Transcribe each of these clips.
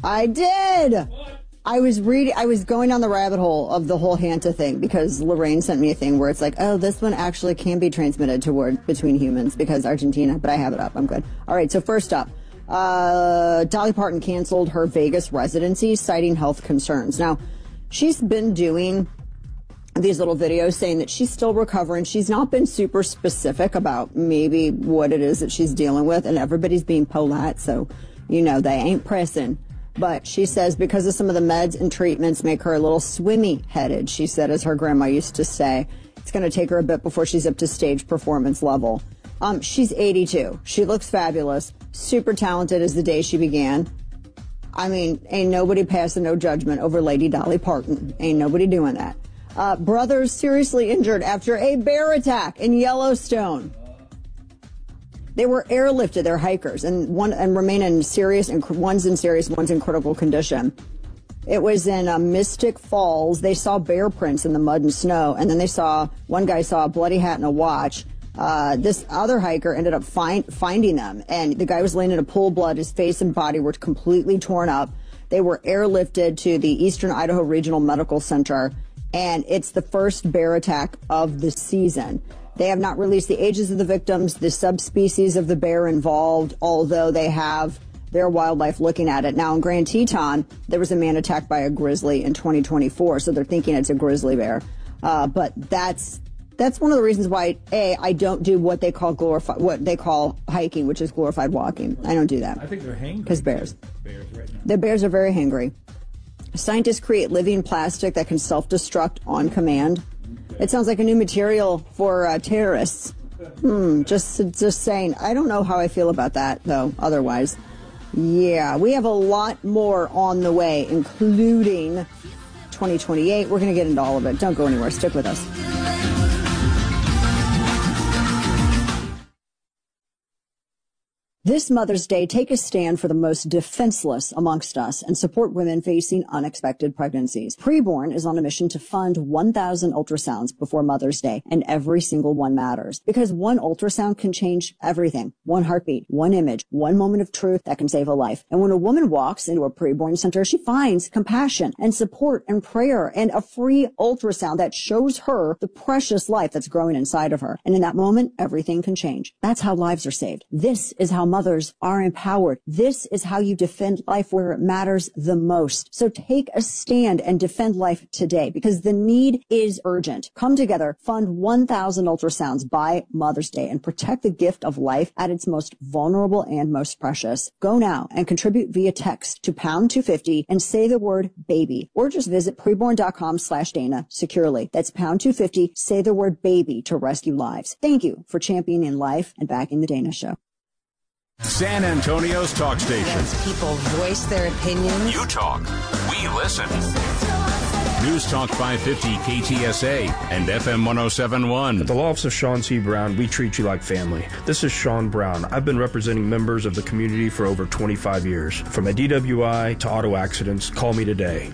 I did. I was going down the rabbit hole of the whole Hanta thing because Lorraine sent me a thing where it's like, oh, this one actually can be transmitted between humans because Argentina, but I have it up. I'm good. All right. So first up, Dolly Parton canceled her Vegas residency, citing health concerns. Now, she's been doing these little videos saying that she's still recovering. She's not been super specific about maybe what it is that she's dealing with, and everybody's being polite, so, they ain't pressing. But she says because of some of the meds and treatments make her a little swimmy-headed, she said, as her grandma used to say. It's going to take her a bit before she's up to stage performance level. She's 82. She looks fabulous, super talented as the day she began. I mean, ain't nobody passing no judgment over Lady Dolly Parton. Ain't nobody doing that. Brothers seriously injured after a bear attack in Yellowstone. They were airlifted, they're hikers, and remain in serious, and one's in serious, one's in critical condition. It was in Mystic Falls. They saw bear prints in the mud and snow, and then one guy saw a bloody hat and a watch. This other hiker ended up finding them, and the guy was laying in a pool of blood. His face and body were completely torn up. They were airlifted to the Eastern Idaho Regional Medical Center, and it's the first bear attack of the season. They have not released the ages of the victims, the subspecies of the bear involved, although they have their wildlife looking at it. Now, in Grand Teton, there was a man attacked by a grizzly in 2024, so they're thinking it's a grizzly bear. But that's one of the reasons why, I don't do what they call hiking, which is glorified walking. I don't do that. I think they're hangry. Because bears. Bears right now. The bears are very hangry. Scientists create living plastic that can self-destruct on command. It sounds like a new material for terrorists. Just saying. I don't know how I feel about that, though, otherwise. Yeah, we have a lot more on the way, including 2028. We're going to get into all of it. Don't go anywhere. Stick with us. This Mother's Day, take a stand for the most defenseless amongst us and support women facing unexpected pregnancies. Preborn is on a mission to fund 1,000 ultrasounds before Mother's Day, and every single one matters. Because one ultrasound can change everything. One heartbeat, one image, one moment of truth that can save a life. And when a woman walks into a preborn center, she finds compassion and support and prayer and a free ultrasound that shows her the precious life that's growing inside of her. And in that moment, everything can change. That's how lives are saved. This is how mothers are empowered. This is how you defend life where it matters the most. So take a stand and defend life today because the need is urgent. Come together, fund 1,000 ultrasounds by Mother's Day and protect the gift of life at its most vulnerable and most precious. Go now and contribute via text to pound 250 and say the word baby, or just visit preborn.com/Dana securely. That's pound 250. Say the word baby to rescue lives. Thank you for championing life and backing the Dana Show. San Antonio's talk station. As people voice their opinions. You talk, we listen. News Talk 550 KTSA and FM 1071. At the law office of Sean C. Brown, we treat you like family. This is Sean Brown. I've been representing members of the community for over 25 years. From a DWI to auto accidents, call me today.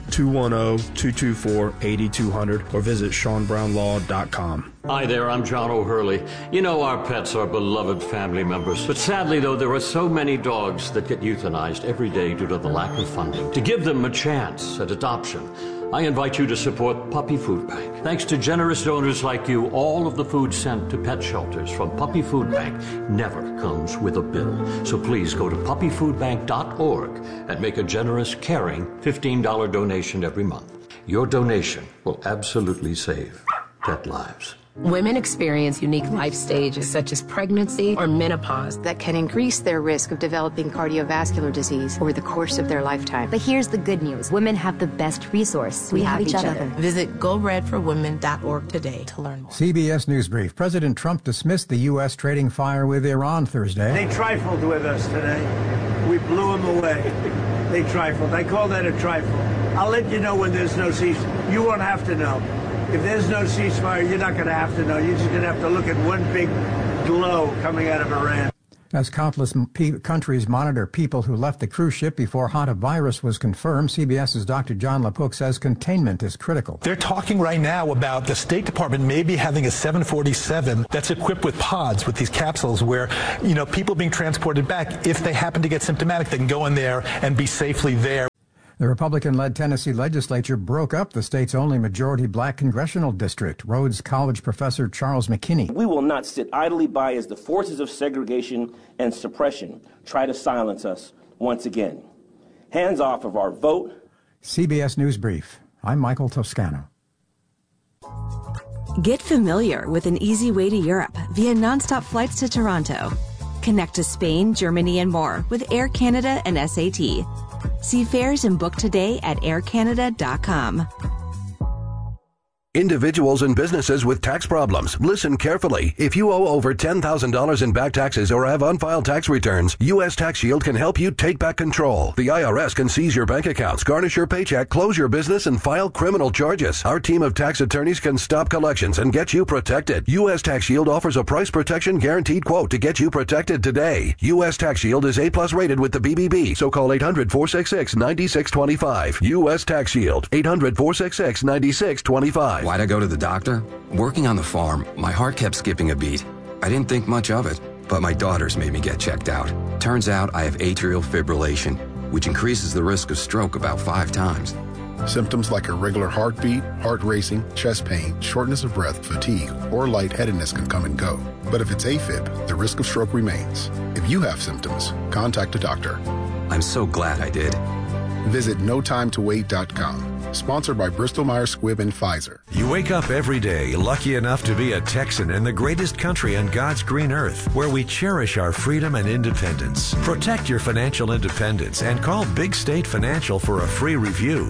210-224-8200 or visit SeanBrownLaw.com. Hi there, I'm John O'Hurley. You know our pets are beloved family members. But sadly, though, there are so many dogs that get euthanized every day due to the lack of funding. To give them a chance at adoption, I invite you to support Puppy Food Bank. Thanks to generous donors like you, all of the food sent to pet shelters from Puppy Food Bank never comes with a bill. So please go to puppyfoodbank.org and make a generous, caring $15 donation every month. Your donation will absolutely save pet lives. Women experience unique life stages such as pregnancy or menopause that can increase their risk of developing cardiovascular disease over the course of their lifetime. But here's the good news. Women have the best resource. We have each other. Visit GoRedForWomen.org today to learn more. CBS News Brief. President Trump dismissed the U.S. trading fire with Iran Thursday. They trifled with us today. We blew them away. They trifled. I call that a trifle. I'll let you know when there's no ceasefire. You won't have to know. If there's no ceasefire, you're not going to have to know. You're just going to have to look at one big glow coming out of Iran. As countless countries monitor people who left the cruise ship before hantavirus was confirmed, CBS's Dr. John LaPook says containment is critical. They're talking right now about the State Department maybe having a 747 that's equipped with pods, with these capsules where, people being transported back, if they happen to get symptomatic, they can go in there and be safely there. The Republican-led Tennessee legislature broke up the state's only majority black congressional district. Rhodes College professor Charles McKinney. We will not sit idly by as the forces of segregation and suppression try to silence us once again. Hands off of our vote. CBS News Brief. I'm Michael Toscano. Get familiar with an easy way to Europe via nonstop flights to Toronto. Connect to Spain, Germany, and more with Air Canada and SAT. See fares and book today at aircanada.com. Individuals and businesses with tax problems, listen carefully. If you owe over $10,000 in back taxes or have unfiled tax returns, U.S. Tax Shield can help you take back control. The IRS can seize your bank accounts, garnish your paycheck, close your business, and file criminal charges. Our team of tax attorneys can stop collections and get you protected. U.S. Tax Shield offers a price protection guaranteed quote to get you protected today. U.S. Tax Shield is A+ rated with the BBB, so call 800-466-9625. U.S. Tax Shield, 800-466-9625. Why'd I go to the doctor? Working on the farm, my heart kept skipping a beat. I didn't think much of it, but my daughters made me get checked out. Turns out I have atrial fibrillation, which increases the risk of stroke about 5 times. Symptoms like irregular heartbeat, heart racing, chest pain, shortness of breath, fatigue, or lightheadedness can come and go. But if it's AFib, the risk of stroke remains. If you have symptoms, contact a doctor. I'm so glad I did. Visit notimetowait.com. Sponsored by Bristol-Myers Squibb and Pfizer. You wake up every day lucky enough to be a Texan in the greatest country on God's green earth, where we cherish our freedom and independence. Protect your financial independence and call Big State Financial for a free review.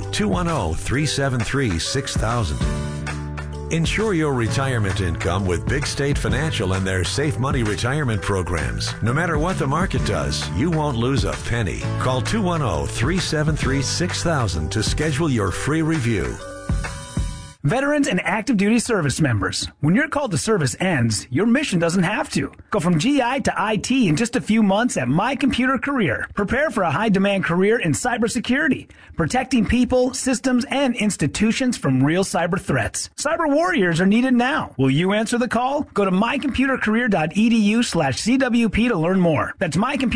210-373-6000. Ensure your retirement income with Big State Financial and their Safe Money retirement programs. No matter what the market does, you won't lose a penny. Call 210-373-6000 to schedule your free review. Veterans and active duty service members, when your call to service ends, your mission doesn't have to. Go from GI to IT in just a few months at My Computer Career. Prepare for a high-demand career in cybersecurity, protecting people, systems, and institutions from real cyber threats. Cyber warriors are needed now. Will you answer the call? Go to mycomputercareer.edu/CWP to learn more. That's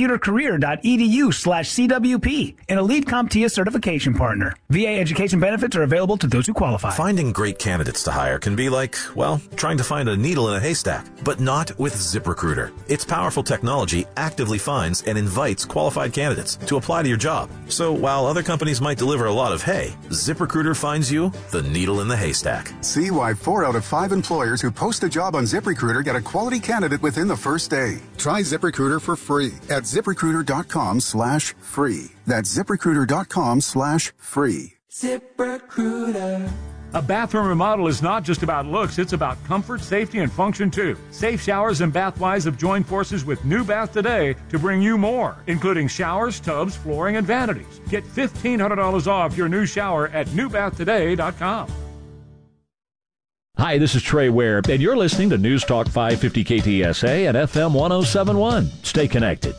mycomputercareer.edu/CWP, an elite CompTIA certification partner. VA education benefits are available to those who qualify. Finding great candidates to hire can be like, well, trying to find a needle in a haystack, but not with ZipRecruiter. Its powerful technology actively finds and invites qualified candidates to apply to your job. So while other companies might deliver a lot of hay, ZipRecruiter finds you the needle in the haystack. See why 4 out of 5 employers who post a job on ZipRecruiter get a quality candidate within the first day. Try ZipRecruiter for free at ZipRecruiter.com/free. That's ZipRecruiter.com/free. ZipRecruiter. A bathroom remodel is not just about looks, it's about comfort, safety, and function too. Safe Showers and Bathwise have joined forces with New Bath Today to bring you more, including showers, tubs, flooring, and vanities. Get $1,500 off your new shower at newbathtoday.com. Hi, this is Trey Ware, and you're listening to News Talk 550 KTSA and FM 1071. Stay connected.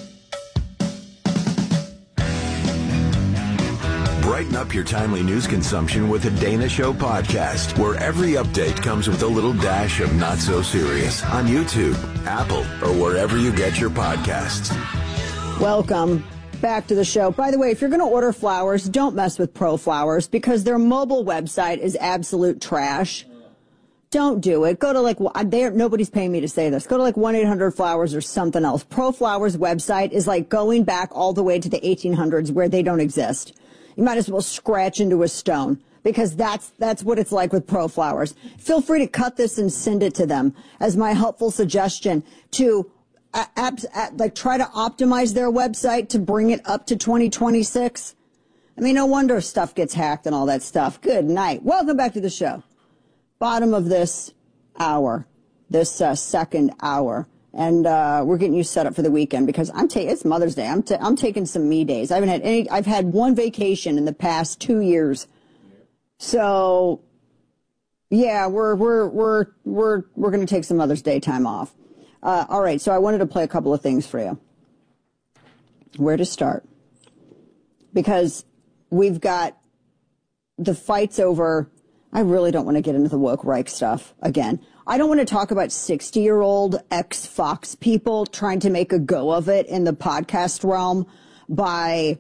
Brighten up your timely news consumption with the Dana Show podcast, where every update comes with a little dash of not so serious on YouTube, Apple, or wherever you get your podcasts. Welcome back to the show. By the way, if you're going to order flowers, don't mess with Pro Flowers because their mobile website is absolute trash. Don't do it. Go to nobody's paying me to say this. Go to 1-800-Flowers or something else. Pro Flowers website is like going back all the way to the 1800s where they don't exist. You might as well scratch into a stone because that's what it's like with Pro Flowers. Feel free to cut this and send it to them as my helpful suggestion to try to optimize their website to bring it up to 2026. I mean, no wonder stuff gets hacked and all that stuff. Good night. Welcome back to the show. Bottom of this hour, this second hour. And we're getting you set up for the weekend because it's Mother's Day. I'm taking some me days. I've had one vacation in the past 2 years. So yeah, we're going to take some Mother's Day time off. All right. So I wanted to play a couple of things for you. Where to start? Because we've got the fights over. I really don't want to get into the woke Reich stuff again. I don't want to talk about 60-year-old ex-Fox people trying to make a go of it in the podcast realm by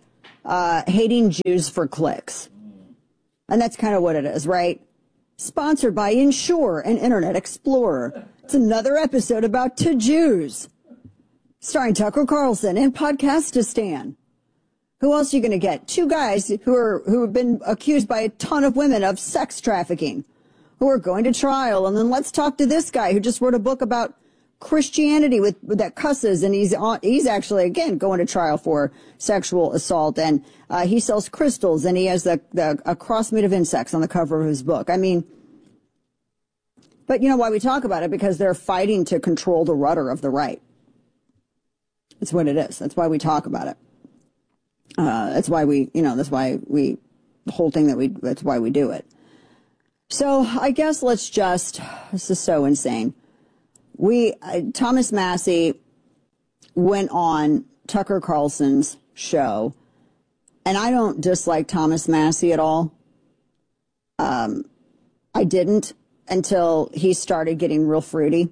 hating Jews for clicks. And that's kind of what it is, right? Sponsored by Ensure and Internet Explorer. It's another episode about to Jews. Starring Tucker Carlson and Podcastistan. Who else are you going to get? Two guys who have been accused by a ton of women of sex trafficking, who are going to trial. And then let's talk to this guy who just wrote a book about Christianity with that cusses, and he's actually again going to trial for sexual assault, and he sells crystals, and he has a cross made of insects on the cover of his book. I mean, but you know why we talk about it? Because they're fighting to control the rudder of the right. That's what it is. That's why we talk about it. That's why that's why the whole thing that's why we do it. So I guess this is so insane. Thomas Massie went on Tucker Carlson's show, and I don't dislike Thomas Massie at all. I didn't until he started getting real fruity.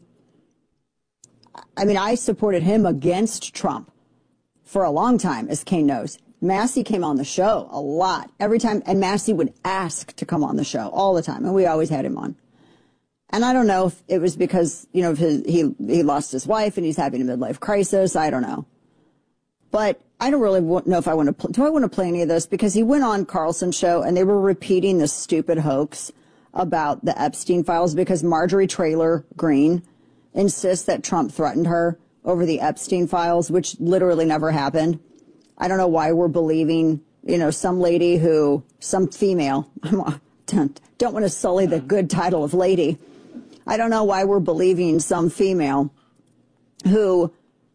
I mean, I supported him against Trump for a long time, as Kane knows. Massie came on the show a lot, every time, and Massie would ask to come on the show all the time, and we always had him on. And I don't know if it was because, he lost his wife and he's having a midlife crisis. I don't know. But I don't really know if I want to do I want to play any of this? Because he went on Carlson's show and they were repeating this stupid hoax about the Epstein files because Marjorie Taylor Greene insists that Trump threatened her over the Epstein files, which literally never happened. I don't know why we're believing, some female, don't want to sully the good title of lady. I don't know why we're believing some female who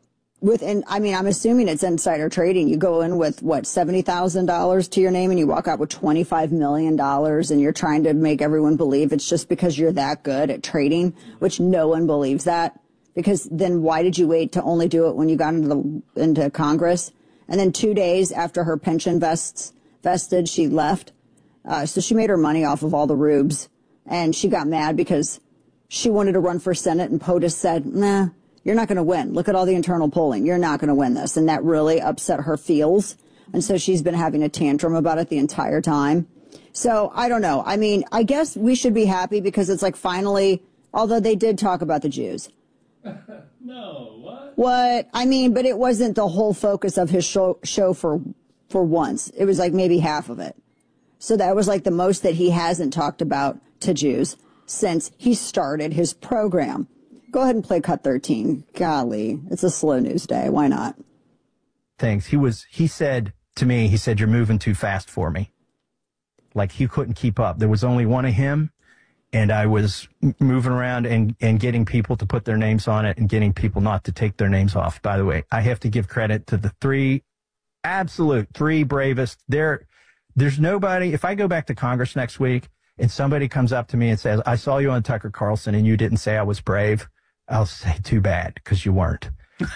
I'm assuming it's insider trading. You go in with $70,000 to your name and you walk out with $25 million and you're trying to make everyone believe it's just because you're that good at trading, which no one believes that. Because then why did you wait to only do it when you got into Congress? And then 2 days after her pension vested, she left. So she made her money off of all the rubes, and she got mad because she wanted to run for Senate, and POTUS said, nah, you're not going to win. Look at all the internal polling. You're not going to win this. And that really upset her feels. And so she's been having a tantrum about it the entire time. So I don't know. I mean, I guess we should be happy because it's like finally, although they did talk about the Jews. No, what? What? I mean, but it wasn't the whole focus of his show for once. It was like maybe half of it. So that was like the most that he hasn't talked about to Jews since he started his program. Go ahead and play cut 13. Golly, it's a slow news day. Why not? Thanks. He said to me, you're moving too fast for me. Like he couldn't keep up. There was only one of him, and I was moving around and getting people to put their names on it and getting people not to take their names off. By the way, I have to give credit to the three bravest. There's nobody, if I go back to Congress next week and somebody comes up to me and says, I saw you on Tucker Carlson and you didn't say I was brave, I'll say, too bad, because you weren't.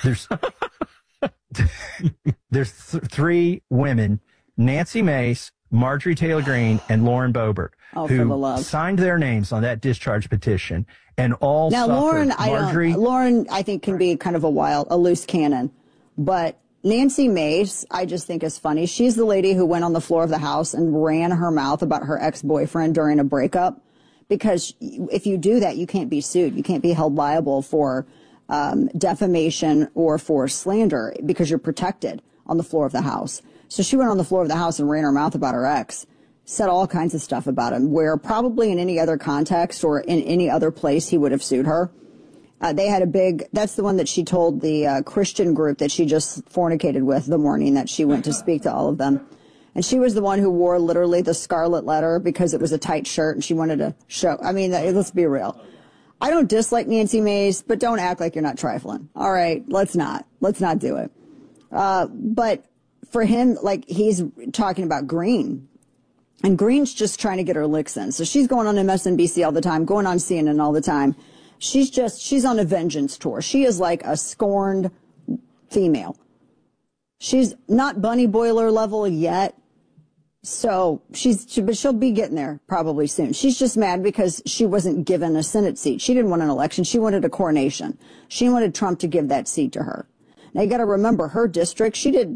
There's three women, Nancy Mace, Marjorie Taylor Greene, and Lauren Boebert, who signed their names on that discharge petition, and all now suffered. Lauren, I think, can be kind of a loose cannon, but Nancy Mace, I just think is funny. She's the lady who went on the floor of the House and ran her mouth about her ex-boyfriend during a breakup, because if you do that, you can't be sued. You can't be held liable for defamation or for slander because you're protected on the floor of the House. So she went on the floor of the House and ran her mouth about her ex, said all kinds of stuff about him, where probably in any other context or in any other place he would have sued her. They had that's the one that she told the Christian group that she just fornicated with the morning that she went to speak to all of them. And she was the one who wore literally the scarlet letter because it was a tight shirt and she wanted to show. I mean, let's be real. I don't dislike Nancy Mace, but don't act like you're not trifling. All right, let's not do it. But for him, like, he's talking about Greene. And Greene's just trying to get her licks in. So she's going on MSNBC all the time, going on CNN all the time. She's on a vengeance tour. She is like a scorned female. She's not Bunny Boiler level yet. So but she'll be getting there probably soon. She's just mad because she wasn't given a Senate seat. She didn't want an election. She wanted a coronation. She wanted Trump to give that seat to her. Now you got to remember her district. She did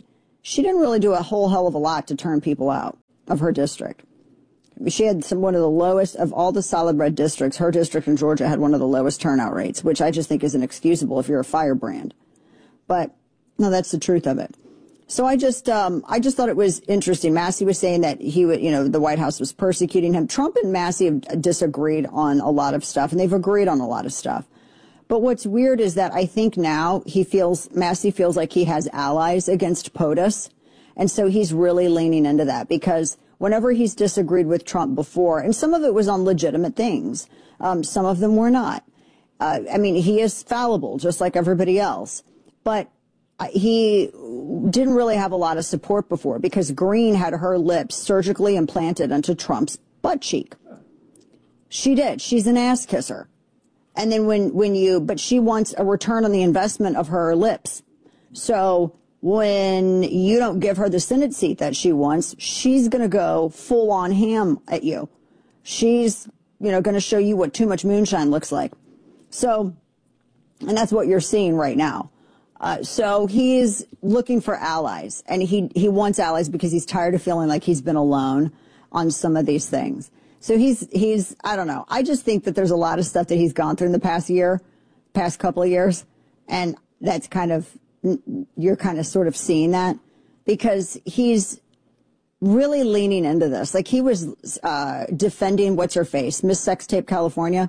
she didn't really do a whole hell of a lot to turn people out of her district. She had one of the lowest of all the solid red districts. Her district in Georgia had one of the lowest turnout rates, which I just think is inexcusable if you're a firebrand. But no, that's the truth of it. So I just thought it was interesting. Massey was saying that he would, the White House was persecuting him. Trump and Massey have disagreed on a lot of stuff, and they've agreed on a lot of stuff. But what's weird is that I think now Massey feels like he has allies against POTUS. And so he's really leaning into that, because whenever he's disagreed with Trump before, and some of it was on legitimate things, some of them were not. He is fallible, just like everybody else. But he didn't really have a lot of support before, because Greene had her lips surgically implanted into Trump's butt cheek. She did. She's an ass kisser. And then but she wants a return on the investment of her lips. So when you don't give her the Senate seat that she wants, she's going to go full on ham at you. She's, going to show you what too much moonshine looks like. So, and that's what you're seeing right now. So he's looking for allies, and he wants allies because he's tired of feeling like he's been alone on some of these things. So he's I don't know. I just think that there's a lot of stuff that he's gone through in the past couple of years. And that's you're kind of sort of seeing that, because he's really leaning into this. Like he was defending what's her face, Miss Sex Tape California.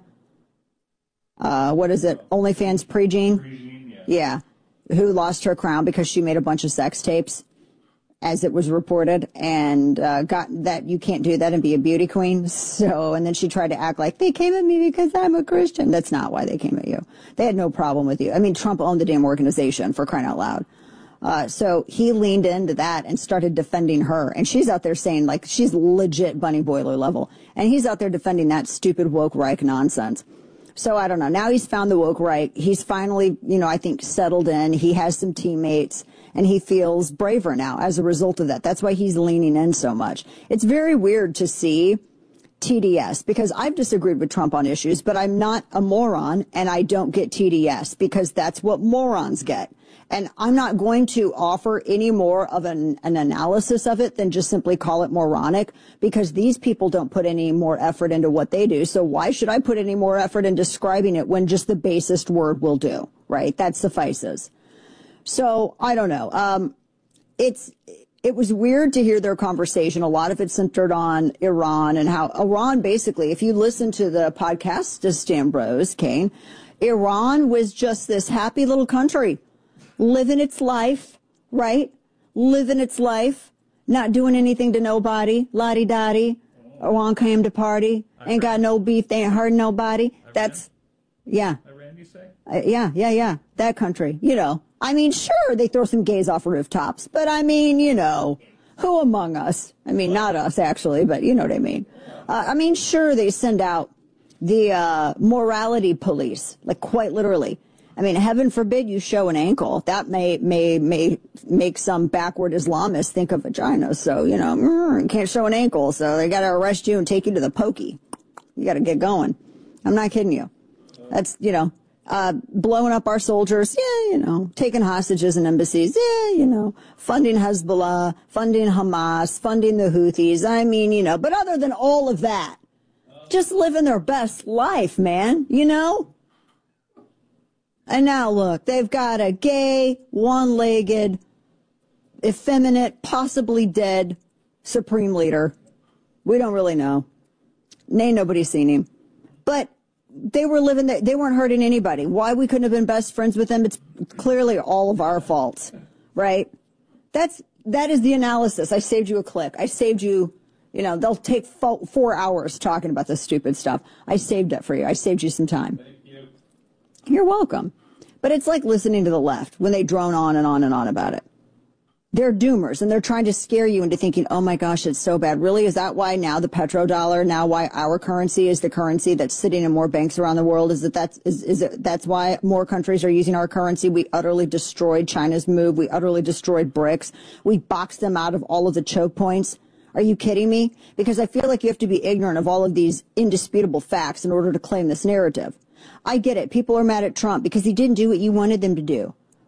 What is it? OnlyFans Prejean? Yeah. Who lost her crown because she made a bunch of sex tapes, as it was reported, and got that you can't do that and be a beauty queen. So, and then she tried to act like they came at me because I'm a Christian. That's not why they came at you. They had no problem with you. I mean, Trump owned the damn organization, for crying out loud. So he leaned into that and started defending her. And she's out there saying, like, she's legit Bunny Boiler level. And he's out there defending that stupid woke Reich nonsense. So I don't know. Now he's found the woke right. He's finally, I think, settled in. He has some teammates, and he feels braver now as a result of that. That's why he's leaning in so much. It's very weird to see TDS, because I've disagreed with Trump on issues, but I'm not a moron, and I don't get TDS, because that's what morons get. And I'm not going to offer any more of an analysis of it than just simply call it moronic, because these people don't put any more effort into what they do. So why should I put any more effort in describing it when just the basest word will do, right? That suffices. So I don't know. It was weird to hear their conversation. A lot of it centered on Iran and how Iran, basically, if you listen to the podcast to Stambros, Kane, Iran was just this happy little country, living its life, right? Living its life, not doing anything to nobody, la-di-da-di. Iran came to party, ain't got no beef, they ain't hurting nobody. That's, yeah. Iran, you say? Yeah. That country, I mean, sure, they throw some gays off rooftops, but I mean, who among us? I mean, not us, actually, but you know what I mean. I mean, sure, they send out the morality police, like quite literally. I mean, heaven forbid you show an ankle. That may make some backward Islamists think of vagina. So, you can't show an ankle. So they got to arrest you and take you to the pokey. You got to get going. I'm not kidding you. That's, blowing up our soldiers. Yeah, taking hostages in embassies. Yeah, funding Hezbollah, funding Hamas, funding the Houthis. I mean, but other than all of that, just living their best life, man, And now look, they've got a gay, one-legged, effeminate, possibly dead supreme leader. We don't really know. Ain't nobody seen him. But they were living there. They weren't hurting anybody. Why we couldn't have been best friends with them, it's clearly all of our faults, right? That is the analysis. I saved you a click. I saved you, they'll take 4 hours talking about this stupid stuff. I saved it for you. I saved you some time. You're welcome. But it's like listening to the left when they drone on and on and on about it. They're doomers, and they're trying to scare you into thinking, oh my gosh, it's so bad. Really? Is that why now the petrodollar, now why our currency is the currency that's sitting in more banks around the world? That's why more countries are using our currency? We utterly destroyed China's move. We utterly destroyed BRICS. We boxed them out of all of the choke points. Are you kidding me? Because I feel like you have to be ignorant of all of these indisputable facts in order to claim this narrative. I get it. People are mad at Trump because he didn't do what you wanted them to do,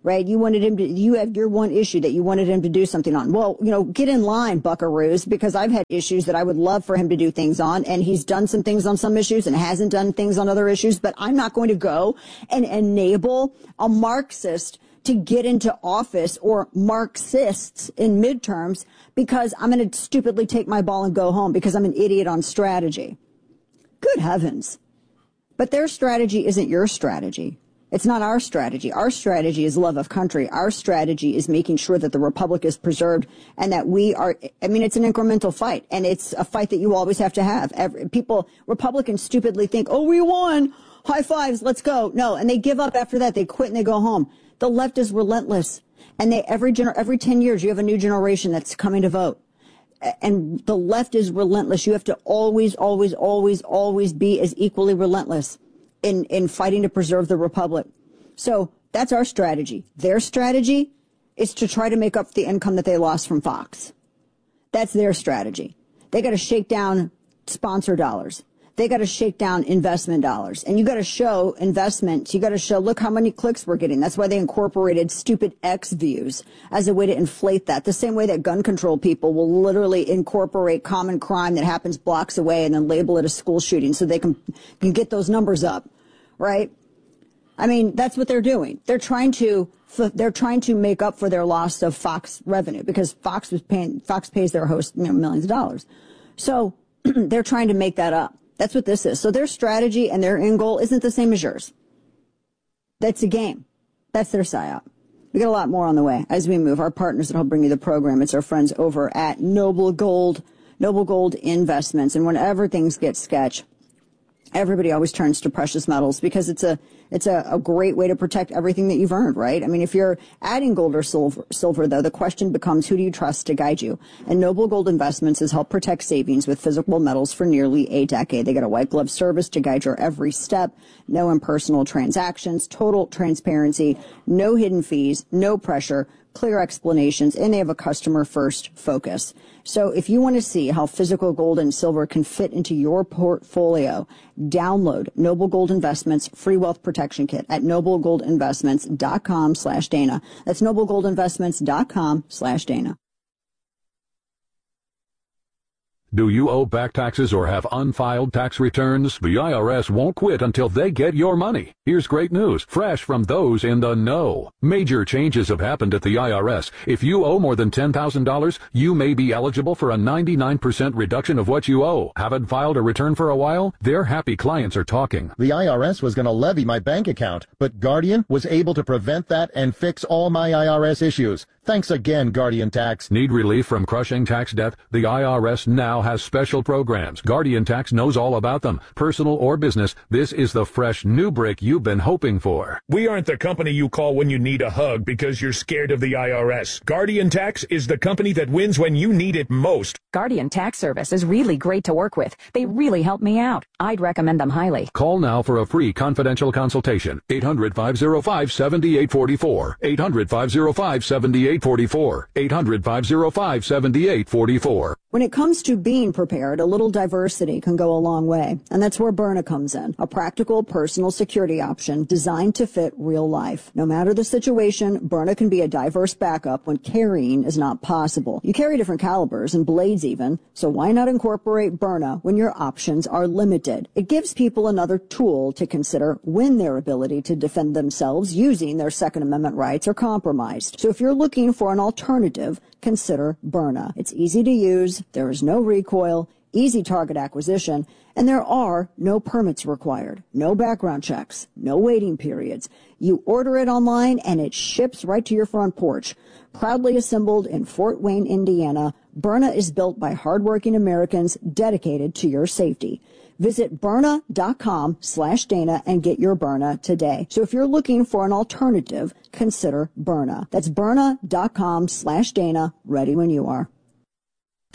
right? You have your one issue that you wanted him to do something on. Well, get in line, buckaroos, because I've had issues that I would love for him to do things on, and he's done some things on some issues and hasn't done things on other issues, but I'm not going to go and enable a Marxist to get into office, or Marxists in midterms, because I'm going to stupidly take my ball and go home because I'm an idiot on strategy. Good heavens. But their strategy isn't your strategy. It's not our strategy. Our strategy is love of country. Our strategy is making sure that the republic is preserved and that it's an incremental fight, and it's a fight that you always have to have. Republicans stupidly think, oh, we won. High fives. Let's go. No. And they give up after that. They quit and they go home. The left is relentless. And every 10 years, you have a new generation that's coming to vote. And the left is relentless. You have to always, always, always, always be as equally relentless in fighting to preserve the republic. So that's our strategy. Their strategy is to try to make up the income that they lost from Fox. That's their strategy. They got to shake down sponsor dollars. They got to shake down investment dollars. And you got to show investments. You got to show, look how many clicks we're getting. That's why they incorporated stupid X views as a way to inflate that. The same way that gun control people will literally incorporate common crime that happens blocks away and then label it a school shooting so they can get those numbers up, right? I mean, that's what they're doing. They're trying to make up for their loss of Fox revenue, because Fox pays their host millions of dollars. So they're trying to make that up. That's what this is. So their strategy and their end goal isn't the same as yours. That's a game. That's their psyop. We got a lot more on the way as we move. Our partners that help bring you the program, it's our friends over at Noble Gold Investments. And whenever things get sketch, everybody always turns to precious metals, because it's a great way to protect everything that you've earned, right? I mean, if you're adding gold or silver, though, the question becomes, who do you trust to guide you? And Noble Gold Investments has helped protect savings with physical metals for nearly a decade. They got a white glove service to guide your every step, no impersonal transactions, total transparency, no hidden fees, no pressure, clear explanations, and they have a customer-first focus. So if you want to see how physical gold and silver can fit into your portfolio, download Noble Gold Investments Free Wealth Protection Kit at noblegoldinvestments.com/Dana. That's noblegoldinvestments.com/Dana. Do you owe back taxes or have unfiled tax returns? The IRS won't quit until they get your money. Here's great news, fresh from those in the know. Major changes have happened at the IRS. If you owe more than $10,000, you may be eligible for a 99% reduction of what you owe. Haven't filed a return for a while? Their happy clients are talking. The IRS was going to levy my bank account, but Guardian was able to prevent that and fix all my IRS issues. Thanks again, Guardian Tax. Need relief from crushing tax debt? The IRS now has special programs. Guardian Tax knows all about them. Personal or business, this is the fresh new break you've been hoping for. We aren't the company you call when you need a hug because you're scared of the IRS. Guardian Tax is the company that wins when you need it most. Guardian Tax Service is really great to work with. They really help me out. I'd recommend them highly. Call now for a free confidential consultation. 800-505-7844. 800-505-7844. 800-505-7844. When it comes to being prepared, a little diversity can go a long way. And that's where Byrna comes in. A practical personal security option designed to fit real life. No matter the situation, Byrna can be a diverse backup when carrying is not possible. You carry different calibers and blades even, so why not incorporate Byrna when your options are limited? It gives people another tool to consider when their ability to defend themselves using their Second Amendment rights are compromised. So if you're looking for an alternative, consider Byrna. It's easy to use, there is no recoil, easy target acquisition, and there are no permits required, no background checks, no waiting periods. You order it online and it ships right to your front porch. Proudly assembled in Fort Wayne, Indiana, Byrna is built by hardworking Americans dedicated to your safety. Visit Byrna.com/Dana and get your Byrna today. So if you're looking for an alternative, consider Byrna. That's Byrna.com/Dana, ready when you are.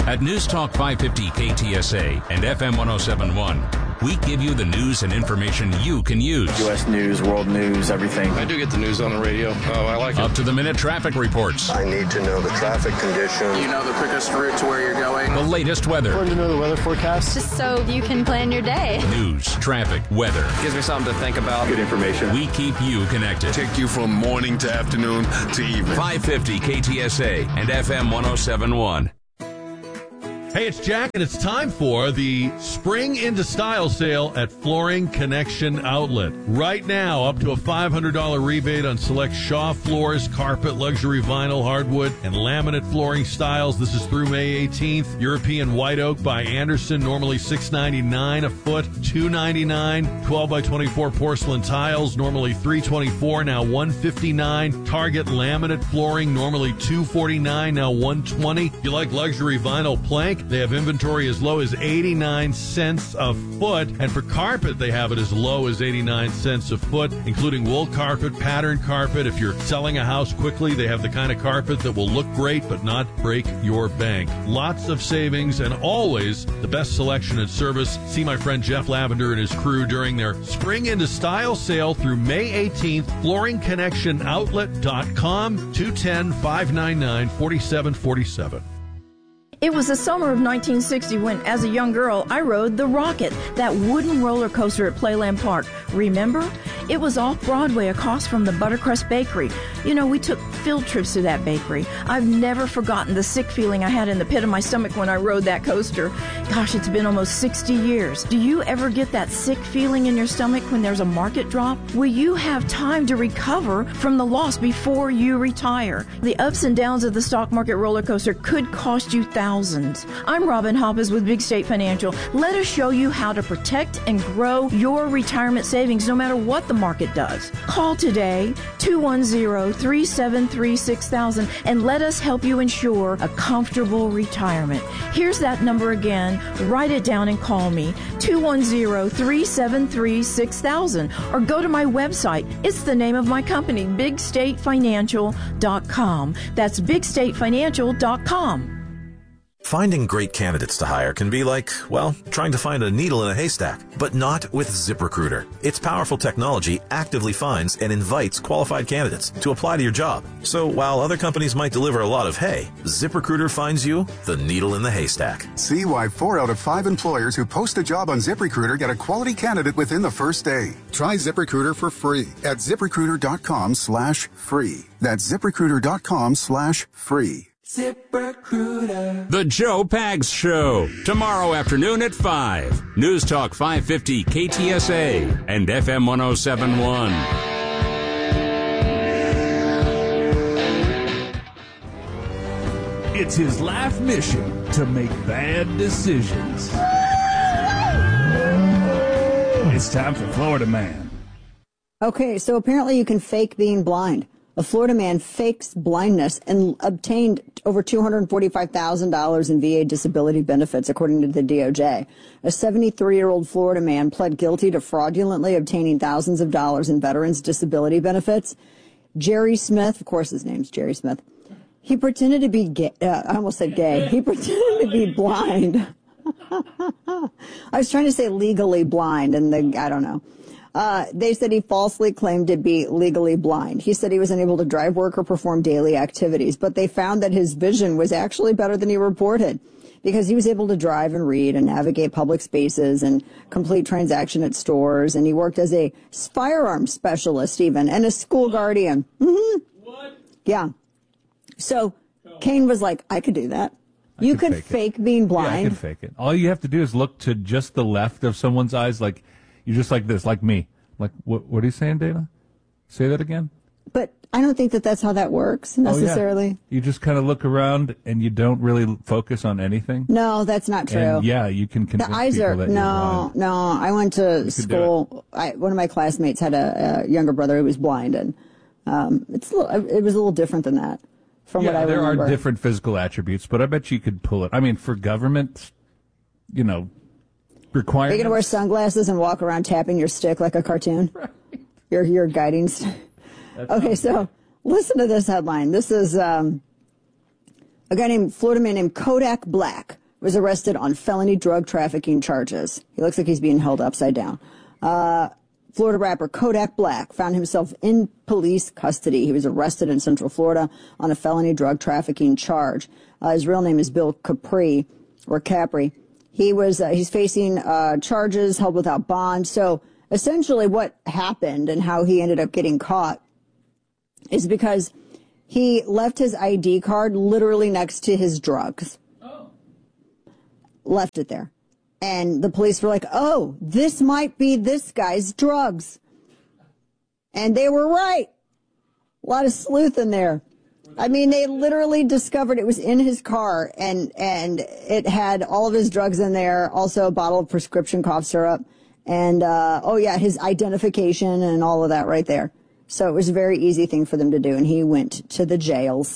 At News Talk 550 KTSA and FM 1071, we give you the news and information you can use. U.S. news, world news, everything. I do get the news on the radio. Oh, I like it. Up-to-the-minute traffic reports. I need to know the traffic conditions. You know the quickest route to where you're going. The latest weather. Important to know the weather forecast. Just so you can plan your day. News, traffic, weather. Gives me something to think about. Good information. We keep you connected. Take you from morning to afternoon to evening. 550 KTSA and FM 1071. Hey, it's Jack, and it's time for the Spring into Style sale at Flooring Connection Outlet. Right now, up to a $500 rebate on select Shaw floors, carpet, luxury vinyl, hardwood, and laminate flooring styles. This is through May 18th. European White Oak by Anderson, normally $6.99 a foot, $2.99. 12 by 24 porcelain tiles, normally $3.24, now $1.59. Target laminate flooring, normally $2.49, now $1.20. If you like luxury vinyl plank, they have inventory as low as 89 cents a foot. And for carpet, they have it as low as 89 cents a foot, including wool carpet, pattern carpet. If you're selling a house quickly, they have the kind of carpet that will look great but not break your bank. Lots of savings and always the best selection and service. See my friend Jeff Lavender and his crew during their Spring into Style sale through May 18th. FlooringConnectionOutlet.com, 210-599-4747. It was the summer of 1960 when, as a young girl, I rode the Rocket, that wooden roller coaster at Playland Park. Remember? It was off-Broadway across from the Buttercrust Bakery. You know, we took field trips to that bakery. I've never forgotten the sick feeling I had in the pit of my stomach when I rode that coaster. Gosh, it's been almost 60 years. Do you ever get that sick feeling in your stomach when there's a market drop? Will you have time to recover from the loss before you retire? The ups and downs of the stock market roller coaster could cost you thousands. I'm Robin Hoppes with Big State Financial. Let us show you how to protect and grow your retirement savings no matter what the market does. Call today, 210-373-6000, and let us help you ensure a comfortable retirement. Here's that number again. Write it down and call me, 210-373-6000, or go to my website. It's the name of my company, BigStateFinancial.com. That's BigStateFinancial.com. Finding great candidates to hire can be like, well, trying to find a needle in a haystack, but not with ZipRecruiter. Its powerful technology actively finds and invites qualified candidates to apply to your job. So while other companies might deliver a lot of hay, ZipRecruiter finds you the needle in the haystack. See why 4 out of 5 employers who post a job on ZipRecruiter get a quality candidate within the first day. Try ZipRecruiter for free at ZipRecruiter.com/free. That's ZipRecruiter.com/free. ZipRecruiter. The Joe Pags Show. Tomorrow afternoon at 5. News Talk 550 KTSA and FM 1071. It's his life mission to make bad decisions. It's time for Florida Man. Okay, so apparently you can fake being blind. A Florida man fakes blindness and obtained over $245,000 in VA disability benefits, according to the DOJ. A 73-year-old Florida man pled guilty to fraudulently obtaining thousands of dollars in veterans' disability benefits. Jerry Smith, of course his name's Jerry Smith, he pretended to be gay. I almost said gay. He pretended to be blind. I was trying to say legally blind, and I don't know. They said he falsely claimed to be legally blind. He said he was unable to drive, work, or perform daily activities, but they found that his vision was actually better than he reported because he was able to drive and read and navigate public spaces and complete transaction at stores, and he worked as a firearms specialist even and a school guardian. Mm-hmm. What? Yeah. So Kane was like, I could do that. You could fake being blind. Yeah, I can fake it. All you have to do is look to just the left of someone's eyes, like you're just like this, like me. Like, what are you saying, Dana? Say that again? But I don't think that that's how that works necessarily. Oh, yeah. You just kind of look around and you don't really focus on anything. No, that's not true. And yeah, you can convince the eyes people are, that you're blind. No, I went to school. One of my classmates had a younger brother who was blind, and it was a little different than that from what I remember. There are different physical attributes, but I bet you could pull it. I mean, for government, requirements. Are you going to wear sunglasses and walk around tapping your stick like a cartoon? Right. Your guiding stick. Okay, so listen to this headline. This is A guy named Florida man named Kodak Black was arrested on felony drug trafficking charges. He looks like he's being held upside down. Florida rapper Kodak Black found himself in police custody. He was arrested in Central Florida on a felony drug trafficking charge. His real name is Bill Capri. He's facing charges held without bond. So essentially what happened and how he ended up getting caught is because he left his ID card literally next to his drugs. Left it there. And the police were like, oh, this might be this guy's drugs. And they were right. A lot of sleuth in there. I mean, they literally discovered it was in his car, and it had all of his drugs in there, also a bottle of prescription cough syrup, and, his identification and all of that right there. So it was a very easy thing for them to do, and he went to the jails.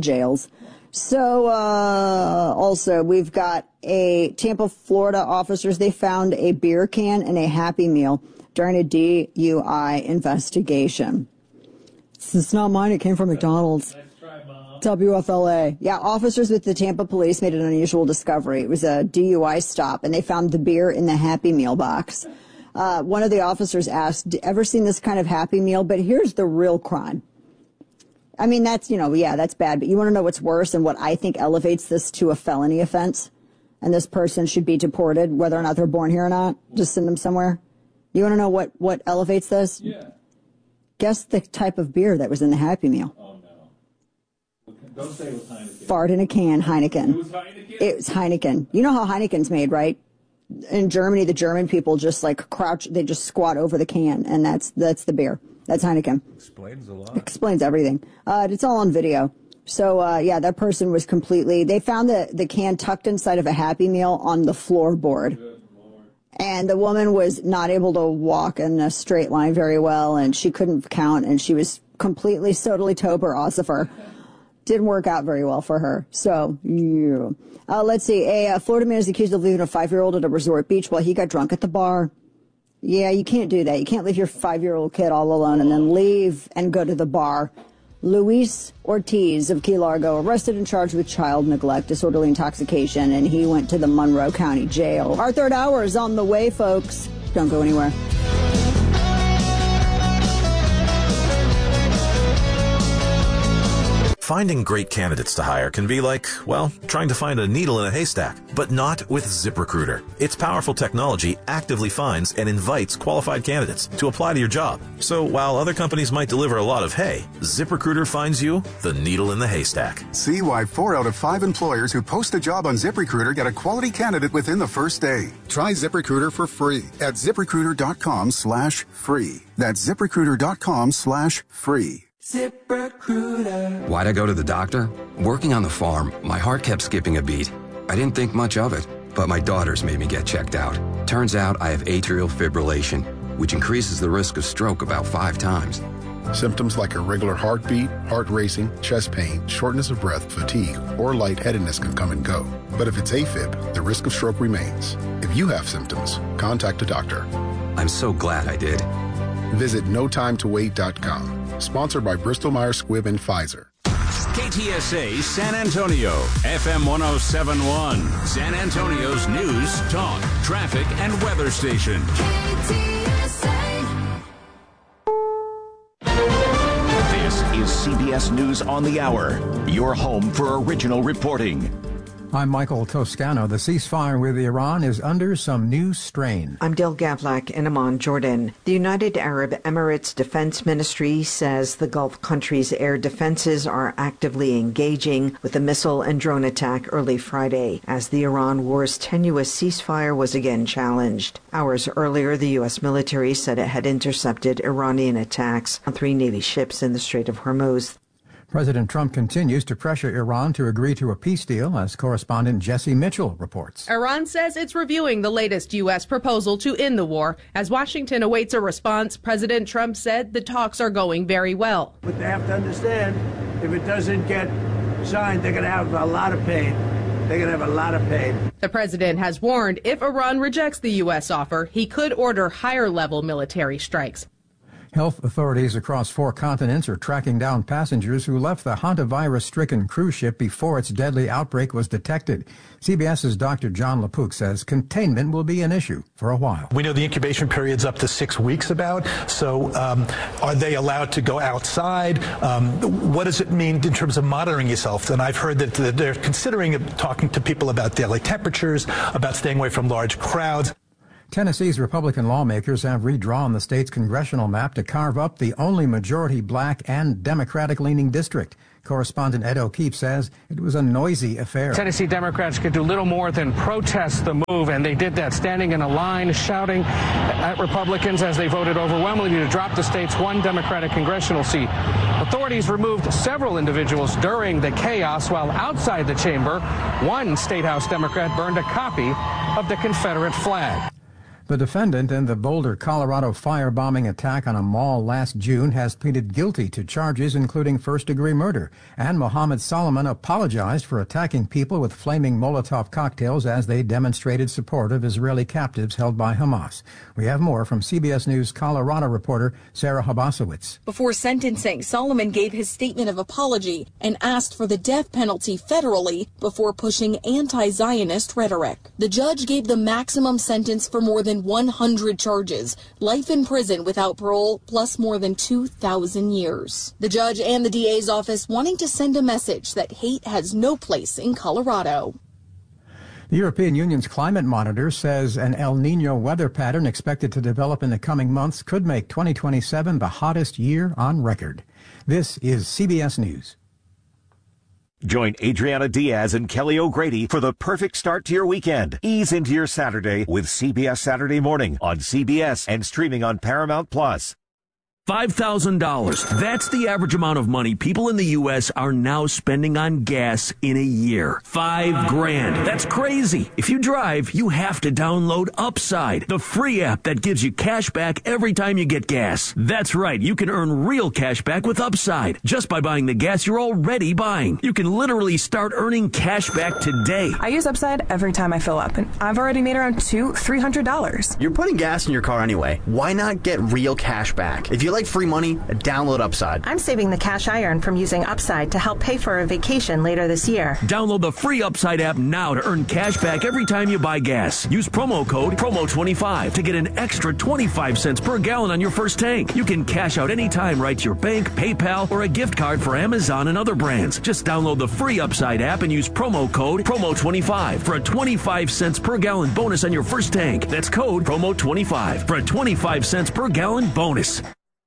So, also, we've got Tampa, Florida officers. They found a beer can and a Happy Meal during a DUI investigation. It's not mine. It came from McDonald's. Nice try, Mom. WFLA. Yeah, officers with the Tampa police made an unusual discovery. It was a DUI stop, and they found the beer in the Happy Meal box. One of the officers asked, ever seen this kind of Happy Meal? But here's the real crime. I mean, that's bad. But you want to know what's worse and what I think elevates this to a felony offense? And this person should be deported, whether or not they're born here or not. Just send them somewhere. You want to know what elevates this? Yeah. Guess the type of beer that was in the Happy Meal. Oh, no. Don't say it was Heineken. Fart in a can, Heineken. It was Heineken? It was Heineken. You know how Heineken's made, right? In Germany, the German people just crouch, they just squat over the can, and that's the beer. That's Heineken. Explains a lot. Explains everything. It's all on video. So, that person was they found the can tucked inside of a Happy Meal on the floorboard. And the woman was not able to walk in a straight line very well, and she couldn't count, and she was completely totally tober ossifer. Didn't work out very well for her. So, yeah. Let's see. A Florida man is accused of leaving a 5-year-old at a resort beach while he got drunk at the bar. Yeah, you can't do that. You can't leave your 5-year-old kid all alone and then leave and go to the bar. Luis Ortiz of Key Largo arrested and charged with child neglect, disorderly intoxication, and he went to the Monroe County Jail. Our third hour is on the way, folks. Don't go anywhere. Finding great candidates to hire can be like, well, trying to find a needle in a haystack, but not with ZipRecruiter. Its powerful technology actively finds and invites qualified candidates to apply to your job. So while other companies might deliver a lot of hay, ZipRecruiter finds you the needle in the haystack. See why 4 out of 5 employers who post a job on ZipRecruiter get a quality candidate within the first day. Try ZipRecruiter for free at ZipRecruiter.com/free. That's ZipRecruiter.com/free. ZipRecruiter. Why'd I go to the doctor? Working on the farm, my heart kept skipping a beat. I didn't think much of it, but my daughters made me get checked out. Turns out I have atrial fibrillation, which increases the risk of stroke about 5 times. Symptoms like irregular heartbeat, heart racing, chest pain, shortness of breath, fatigue, or lightheadedness can come and go. But if it's AFib, the risk of stroke remains. If you have symptoms, contact a doctor. I'm so glad I did. Visit notimetowait.com. Sponsored by Bristol-Myers Squibb and Pfizer. KTSA San Antonio, FM 107.1, San Antonio's news, talk, traffic, and weather station. KTSA. This is CBS News on the Hour, your home for original reporting. I'm Michael Toscano. The ceasefire with Iran is under some new strain. I'm Del Gavlak in Amman, Jordan. The United Arab Emirates Defense Ministry says the Gulf country's air defenses are actively engaging with a missile and drone attack early Friday, as the Iran war's tenuous ceasefire was again challenged. Hours earlier, the U.S. military said it had intercepted Iranian attacks on 3 Navy ships in the Strait of Hormuz. President Trump continues to pressure Iran to agree to a peace deal, as correspondent Jesse Mitchell reports. Iran says it's reviewing the latest U.S. proposal to end the war. As Washington awaits a response, President Trump said the talks are going very well. But they have to understand, if it doesn't get signed, they're going to have a lot of pain. They're going to have a lot of pain. The president has warned if Iran rejects the U.S. offer, he could order higher-level military strikes. Health authorities across 4 continents are tracking down passengers who left the hantavirus-stricken cruise ship before its deadly outbreak was detected. CBS's Dr. John LaPook says containment will be an issue for a while. We know the incubation period's up to 6 weeks so are they allowed to go outside? What does it mean in terms of monitoring yourself? And I've heard that they're considering talking to people about daily temperatures, about staying away from large crowds. Tennessee's Republican lawmakers have redrawn the state's congressional map to carve up the only majority black and Democratic-leaning district. Correspondent Ed O'Keefe says it was a noisy affair. Tennessee Democrats could do little more than protest the move, and they did that, standing in a line, shouting at Republicans as they voted overwhelmingly to drop the state's 1 Democratic congressional seat. Authorities removed several individuals during the chaos, while outside the chamber, 1 State House Democrat burned a copy of the Confederate flag. The defendant in the Boulder, Colorado firebombing attack on a mall last June has pleaded guilty to charges including first-degree murder. And Mohammed Solomon apologized for attacking people with flaming Molotov cocktails as they demonstrated support of Israeli captives held by Hamas. We have more from CBS News Colorado reporter Sarah Habasowitz. Before sentencing, Solomon gave his statement of apology and asked for the death penalty federally before pushing anti-Zionist rhetoric. The judge gave the maximum sentence for more than 100 charges, life in prison without parole, plus more than 2,000 years. The judge and the DA's office wanting to send a message that hate has no place in Colorado. The European Union's climate monitor says an El Niño weather pattern expected to develop in the coming months could make 2027 the hottest year on record. This is CBS News. Join Adriana Diaz and Kelly O'Grady for the perfect start to your weekend. Ease into your Saturday with CBS Saturday Morning on CBS and streaming on Paramount Plus. $5,000. That's the average amount of money people in the U.S. are now spending on gas in a year. $5,000. That's crazy. If you drive, you have to download Upside, the free app that gives you cash back every time you get gas. That's right. You can earn real cash back with Upside just by buying the gas you're already buying. You can literally start earning cash back today. I use Upside every time I fill up, and I've already made around $300. You're putting gas in your car anyway. Why not get real cash back? If you like free money, download Upside. I'm saving the cash I earn from using Upside to help pay for a vacation later this year. Download the free Upside app now to earn cash back every time you buy gas. Use promo code PROMO25 to get an extra 25 cents per gallon on your first tank. You can cash out anytime right to your bank, PayPal, or a gift card for Amazon and other brands. Just download the free Upside app and use promo code PROMO25 for a 25 cents per gallon bonus on your first tank. That's code PROMO25 for a 25 cents per gallon bonus.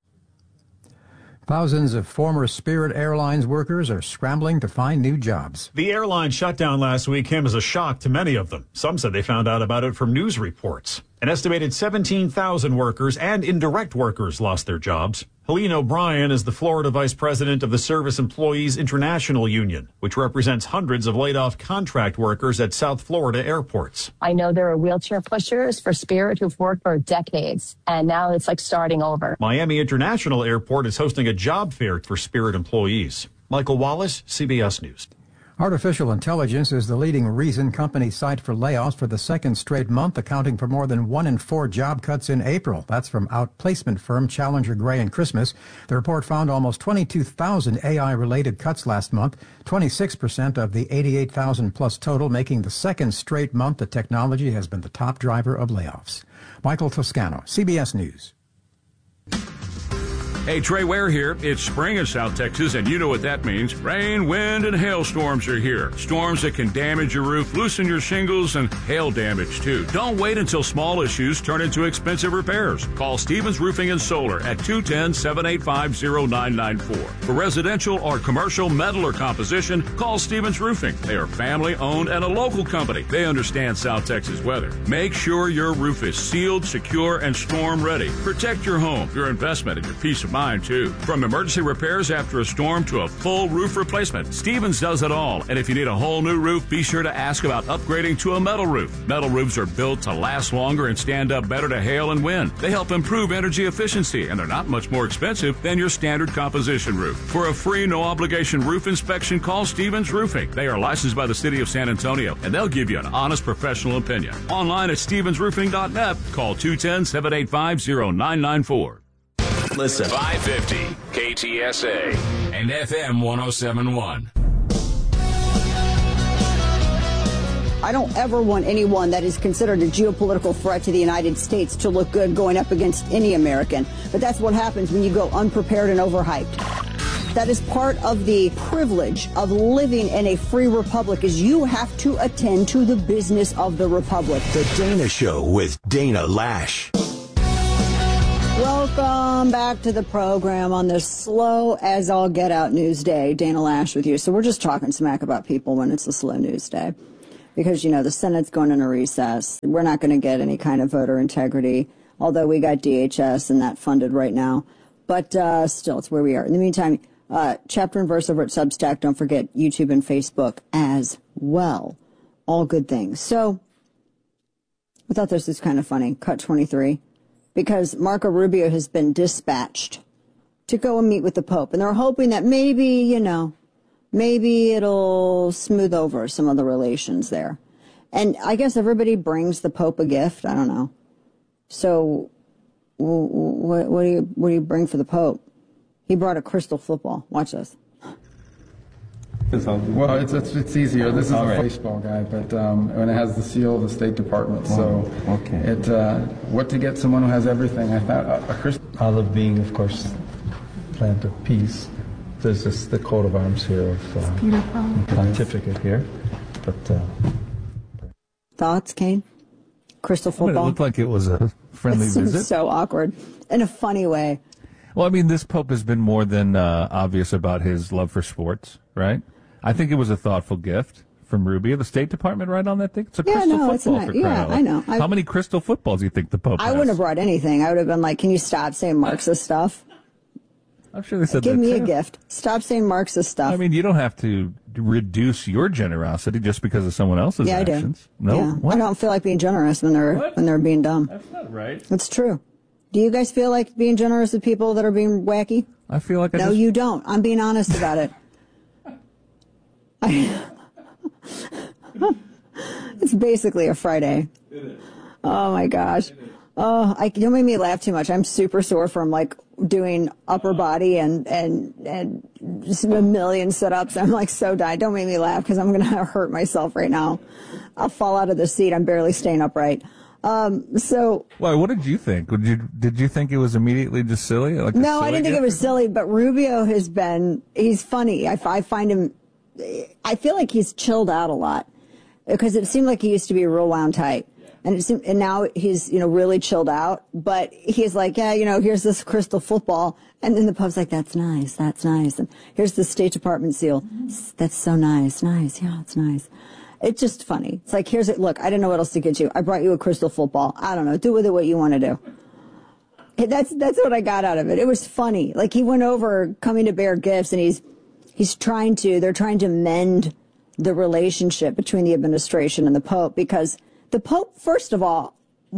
Thousands of former Spirit Airlines workers are scrambling to find new jobs. The airline shutdown last week came as a shock to many of them. Some said they found out about it from news reports. An estimated 17,000 workers and indirect workers lost their jobs. Helene O'Brien is the Florida vice president of the Service Employees International Union, which represents hundreds of laid-off contract workers at South Florida airports. I know there are wheelchair pushers for Spirit who've worked for decades, and now it's like starting over. Miami International Airport is hosting a job fair for Spirit employees. Michael Wallace, CBS News. Artificial intelligence is the leading reason companies cite for layoffs for the second straight month, accounting for more than 1 in 4 job cuts in April. That's from outplacement firm Challenger Gray and Christmas. The report found almost 22,000 AI-related cuts last month, 26% of the 88,000 plus total, making the second straight month that technology has been the top driver of layoffs. Michael Toscano, CBS News. Hey, Trey Ware here. It's spring in South Texas, and you know what that means. Rain, wind, and hailstorms are here. Storms that can damage your roof, loosen your shingles, and hail damage, too. Don't wait until small issues turn into expensive repairs. Call Stevens Roofing and Solar at 210-785-0994. For residential or commercial metal or composition, call Stevens Roofing. They are family-owned and a local company. They understand South Texas weather. Make sure your roof is sealed, secure, and storm-ready. Protect your home, your investment, and your peace of mind, too. From emergency repairs after a storm to a full roof replacement, Stevens does it all. And if you need a whole new roof, be sure to ask about upgrading to a metal roof. Metal roofs are built to last longer and stand up better to hail and wind. They help improve energy efficiency, and they're not much more expensive than your standard composition roof. For a free, no-obligation roof inspection, call Stevens Roofing. They are licensed by the City of San Antonio, and they'll give you an honest professional opinion. Online at stevensroofing.net. Call 210-785-0994. listen. 550 KTSA and FM 1071. I don't ever want anyone that is considered a geopolitical threat to the United States to look good going up against any American. But that's what happens when you go unprepared and overhyped. That is part of the privilege of living in a free republic, is you have to attend to the business of the republic. The Dana Show with Dana Lash. Welcome back to the program on this slow as all get out news day. Dana Lash with you. So we're just talking smack about people when it's a slow news day. Because, you know, the Senate's going into recess. We're not going to get any kind of voter integrity, although we got DHS and that funded right now. But still, it's where we are. In the meantime, chapter and verse over at Substack. Don't forget YouTube and Facebook as well. All good things. So I thought this was kind of funny. Cut 23. Because Marco Rubio has been dispatched to go and meet with the Pope. And they're hoping that maybe, you know, maybe it'll smooth over some of the relations there. And I guess everybody brings the Pope a gift. I don't know. So what do you bring for the Pope? He brought a crystal football. Watch this. Well, it's easier. This is a baseball guy, but and it has the seal of the State Department. So what to get someone who has everything? I thought a crystal. Olive being, of course, plant of peace. There's just the coat of arms here of pontificate here. But thoughts, Kane? Crystal football. It looked like it was a friendly visit. So awkward in a funny way. Well, I mean, this Pope has been more than obvious about his love for sports, right? I think it was a thoughtful gift from Rubio. The State Department right on that thing? It's a crystal football for crying out loud. I know. How many crystal footballs do you think the Pope has? I wouldn't have brought anything. I would have been like, can you stop saying Marxist stuff? I'm sure they said Give that me too. a gift. Stop saying Marxist stuff. I mean, you don't have to reduce your generosity just because of someone else's actions. I do. No, yeah. what? I don't feel like being generous when they're being dumb. That's not right. It's true. Do you guys feel like being generous with people that are being wacky? I feel like No, you don't. I'm being honest about it. It's basically a Friday. It is. Oh my gosh. Oh, don't make me laugh too much. I'm super sore from like doing upper body and just a million sit-ups. I'm like so dying. Don't make me laugh because I'm going to hurt myself right now. I'll fall out of the seat. I'm barely staying upright. So. Well, what did you think? Did you think it was immediately just silly? Like no, I didn't think it was silly, but Rubio he's funny. I find him, I feel like he's chilled out a lot because it seemed like he used to be real wound tight. And now he's, really chilled out, but he's like, yeah, here's this crystal football. And then the Pope's like, that's nice. And here's the State Department seal. That's so nice. Nice. Yeah, it's nice. It's just funny. It's like, look, I didn't know what else to get you. I brought you a crystal football. I don't know. Do with it what you want to do. That's what I got out of it. It was funny. Like he went over coming to bear gifts and they're trying to mend the relationship between the administration and the Pope because the Pope, first of all,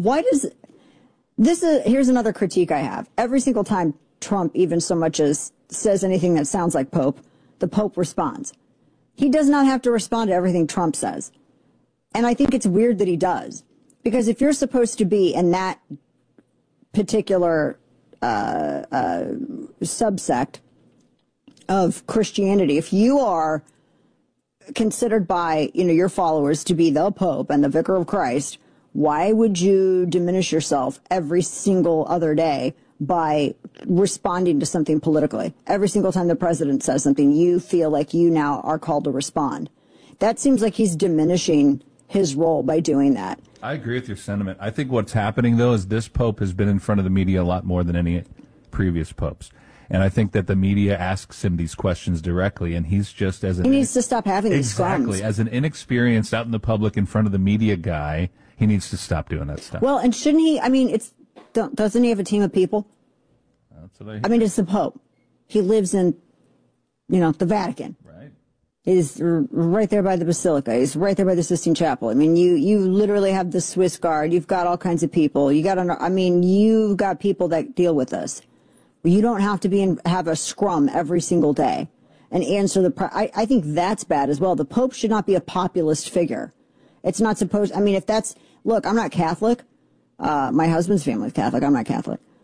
here's another critique I have. Every single time Trump even so much as says anything that sounds like Pope, the Pope responds. He does not have to respond to everything Trump says. And I think it's weird that he does. Because if you're supposed to be in that particular subsect of Christianity, if you are considered by your followers to be the Pope and the Vicar of Christ, why would you diminish yourself every single other day by responding to something politically? Every single time the president says something, you feel like you now are called to respond. That seems like he's diminishing his role by doing that. I agree with your sentiment. I think what's happening, though, is this Pope has been in front of the media a lot more than any previous popes. And I think that the media asks him these questions directly, and he's just he needs to stop having these scrums. Exactly. As an inexperienced out in the public in front of the media guy, he needs to stop doing that stuff. Well, and shouldn't he? I mean, doesn't he have a team of people? That's what I mean, it's the Pope. He lives in, the Vatican. Right. He's right there by the Basilica. He's right there by the Sistine Chapel. I mean, you literally have the Swiss Guard. You've got all kinds of people. You've got people that deal with this. You don't have to have a scrum every single day and answer I think that's bad as well. The Pope should not be a populist figure. It's not supposed, look, I'm not Catholic. My husband's family is Catholic. I'm not Catholic.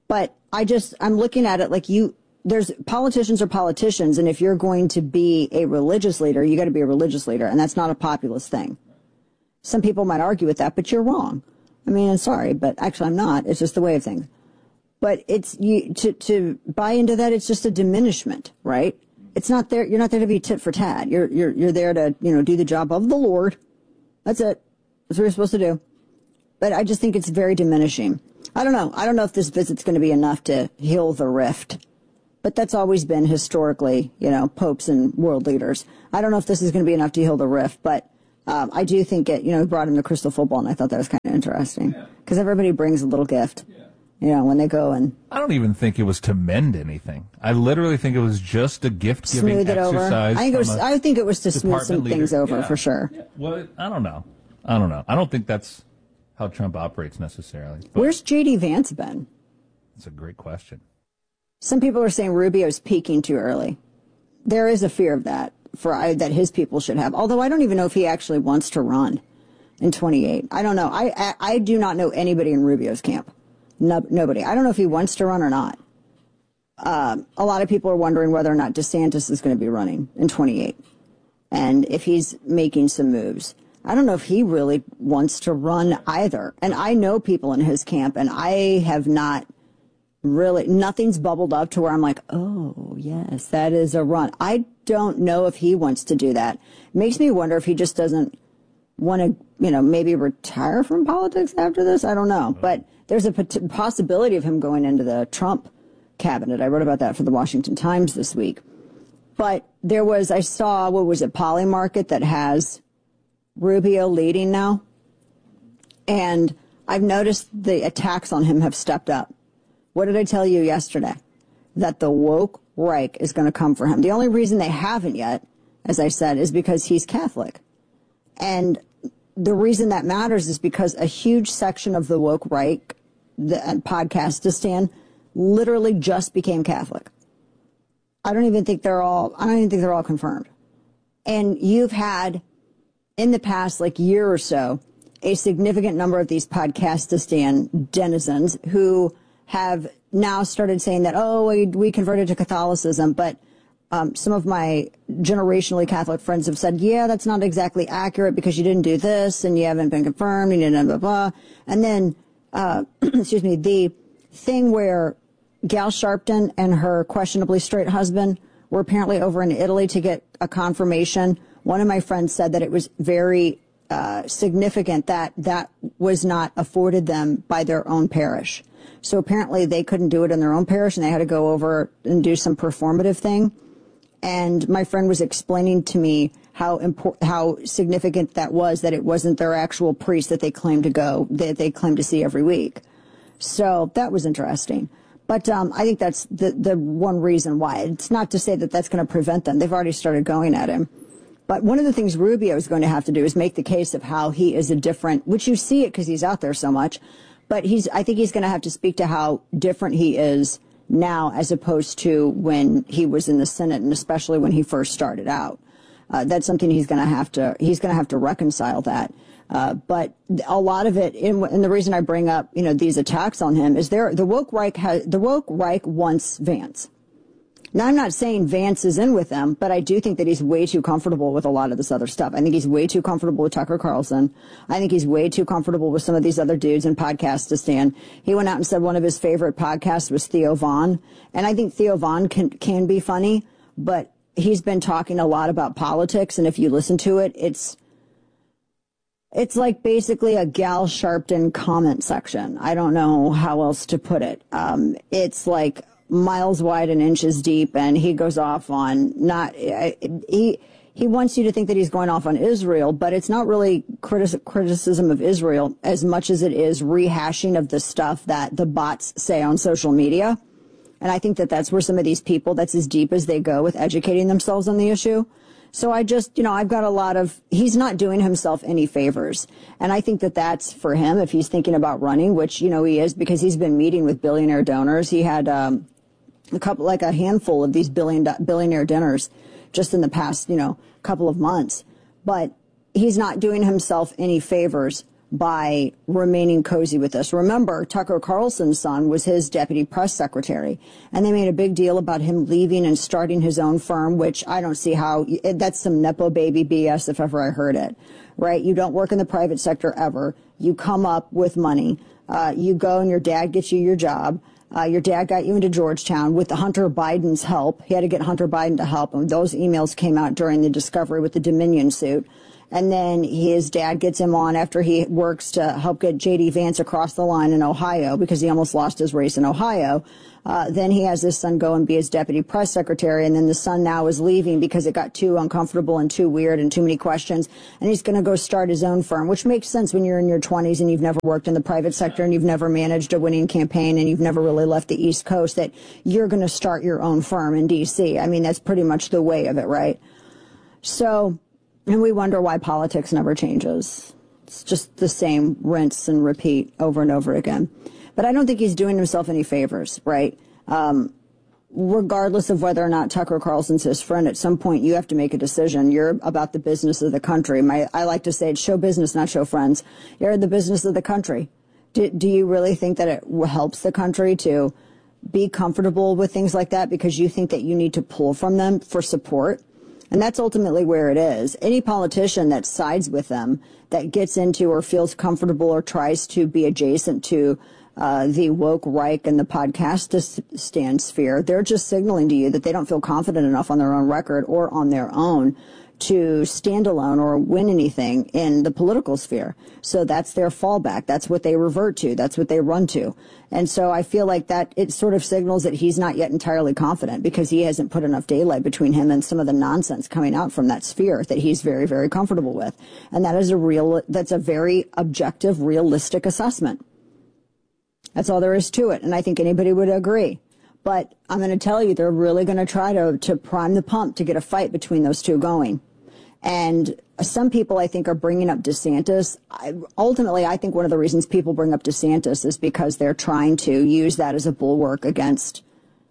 But I'm looking at it like there's politicians are politicians. And if you're going to be a religious leader, you got to be a religious leader. And that's not a populist thing. Some people might argue with that, but you're wrong. I mean, I'm sorry, but actually I'm not. It's just the way of things. But it's to buy into that. It's just a diminishment, right? It's not there. You're not there to be tit for tat. You're there to, do the job of the Lord. That's it. That's what you're supposed to do. But I just think it's very diminishing. I don't know. I don't know if this visit's going to be enough to heal the rift. But that's always been historically, popes and world leaders. I don't know if this is going to be enough to heal the rift, but I do think it, brought him to Crystal Football, and I thought that was kind of interesting. Because everybody brings a little gift, when they go and... I don't even think it was to mend anything. I literally think it was just a gift-giving exercise. I think it was to smooth some things over, for sure. Yeah. Well, I don't know. I don't think that's how Trump operates necessarily. But where's J.D. Vance been? That's a great question. Some people are saying Rubio's peaking too early. There is a fear of that that his people should have. Although I don't even know if he actually wants to run in 28. I don't know. I do not know anybody in Rubio's camp. Nobody. I don't know if he wants to run or not. A lot of people are wondering whether or not DeSantis is going to be running in 28. And if he's making some moves. I don't know if he really wants to run either. And I know people in his camp, and I have not really, nothing's bubbled up to where I'm like, oh, yes, that is a run. I don't know if he wants to do that. It makes me wonder if he just doesn't want to, maybe retire from politics after this. I don't know. But there's a possibility of him going into the Trump cabinet. I wrote about that for the Washington Times this week. But I saw, Polymarket that has Rubio leading now. And I've noticed the attacks on him have stepped up. What did I tell you yesterday? That the woke Reich is going to come for him. The only reason they haven't yet, as I said, is because he's Catholic. And the reason that matters is because a huge section of the woke Reich, the Podcastistan, literally just became Catholic. I don't even think they're all confirmed. And you've had, in the past, year or so, a significant number of these Podcastistan denizens who have now started saying that, we converted to Catholicism, but some of my generationally Catholic friends have said, yeah, that's not exactly accurate because you didn't do this and you haven't been confirmed and you didn't blah, blah. And then, the thing where Gal Sharpton and her questionably straight husband were apparently over in Italy to get a confirmation. One of my friends said that it was very significant that was not afforded them by their own parish. So apparently they couldn't do it in their own parish and they had to go over and do some performative thing. And my friend was explaining to me how significant that was, that it wasn't their actual priest that they claimed to see every week. So that was interesting. But I think that's the one reason why. It's not to say that that's going to prevent them. They've already started going at him. But one of the things Rubio is going to have to do is make the case of how he is a different, which you see it because he's out there so much. But I think he's going to have to speak to how different he is now as opposed to when he was in the Senate, and especially when he first started out. That's something he's going to have to reconcile that. But a lot of it, and the reason I bring up, these attacks on him is the woke Reich wants Vance. Now, I'm not saying Vance is in with them, but I do think that he's way too comfortable with a lot of this other stuff. I think he's way too comfortable with Tucker Carlson. I think he's way too comfortable with some of these other dudes in Podcastistan. He went out and said one of his favorite podcasts was Theo Von. And I think Theo Von can be funny, but he's been talking a lot about politics. And if you listen to it, it's like basically a Gal Sharpton comment section. I don't know how else to put it. It's like miles wide and inches deep, and he goes off on he wants you to think that he's going off on Israel, but it's not really criticism of Israel as much as it is rehashing of the stuff that the bots say on social media. And I think that that's where some of these people, that's as deep as they go with educating themselves on the issue. So I just, I've got he's not doing himself any favors. And I think that that's for him if he's thinking about running, which, he is, because he's been meeting with billionaire donors. He had a handful of these billionaire dinners just in the past, couple of months. But he's not doing himself any favors by remaining cozy with us. Remember, Tucker Carlson's son was his deputy press secretary, and they made a big deal about him leaving and starting his own firm, which I don't see how, that's some Nepo baby BS if ever I heard it, right? You don't work in the private sector ever. You come up with money. You go and your dad gets you your job. Your dad got you into Georgetown with Hunter Biden's help. He had to get Hunter Biden to help him. Those emails came out during the discovery with the Dominion suit. And then his dad gets him on after he works to help get J.D. Vance across the line in Ohio because he almost lost his race in Ohio. Then he has his son go and be his deputy press secretary. And then the son now is leaving because it got too uncomfortable and too weird and too many questions. And he's going to go start his own firm, which makes sense when you're in your 20s and you've never worked in the private sector and you've never managed a winning campaign and you've never really left the East Coast, that you're going to start your own firm in D.C. I mean, that's pretty much the way of it, right? So, and we wonder why politics never changes. It's just the same rinse and repeat over and over again. But I don't think he's doing himself any favors, right? Regardless of whether or not Tucker Carlson's his friend, at some point you have to make a decision. You're about the business of the country. I like to say it's show business, not show friends. You're the business of the country. Do you really think that it helps the country to be comfortable with things like that because you think that you need to pull from them for support? And that's ultimately where it is. Any politician that sides with them, that gets into or feels comfortable or tries to be adjacent to the woke Reich and the podcast stand sphere, they're just signaling to you that they don't feel confident enough on their own record or on their own to stand alone or win anything in the political sphere. So that's their fallback. That's what they revert to. That's what they run to. And so I feel like that it sort of signals that he's not yet entirely confident because he hasn't put enough daylight between him and some of the nonsense coming out from that sphere that he's very, very comfortable with. And that is that's a very objective, realistic assessment. That's all there is to it. And I think anybody would agree. But I'm going to tell you, they're really going to try to prime the pump to get a fight between those two going. And some people, I think, are bringing up DeSantis. Ultimately, I think one of the reasons people bring up DeSantis is because they're trying to use that as a bulwark against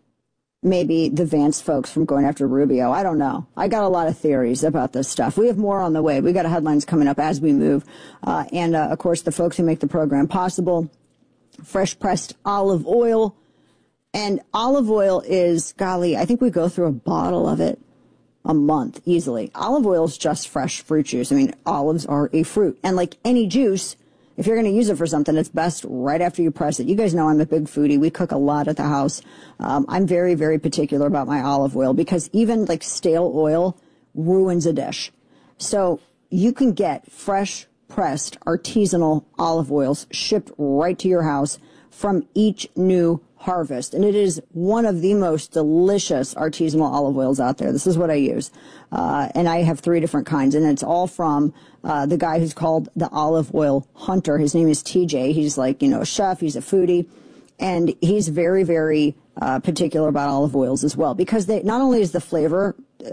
maybe the Vance folks from going after Rubio. I don't know. I got a lot of theories about this stuff. We have more on the way. We got headlines coming up as we move. And of course, the folks who make the program possible, fresh pressed olive oil. And olive oil is, golly, I think we go through a bottle of it a month easily. Olive oil is just fresh fruit juice. I mean, olives are a fruit. And like any juice, if you're going to use it for something, it's best right after you press it. You guys know I'm a big foodie. We cook a lot at the house. I'm very, very particular about my olive oil because even like stale oil ruins a dish. So you can get fresh pressed artisanal olive oils shipped right to your house from each new harvest. And it is one of the most delicious artisanal olive oils out there. This is what I use. And I have 3 different kinds. And it's all from the guy who's called the Olive Oil Hunter. His name is TJ. He's like, a chef. He's a foodie. And he's very, very particular about olive oils as well. Because not only is the flavor